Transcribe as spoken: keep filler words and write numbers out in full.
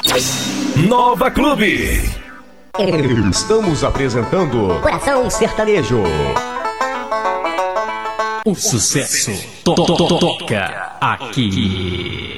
Nova Clube. Estamos apresentando Coração Sertanejo. O sucesso to to to toca aqui.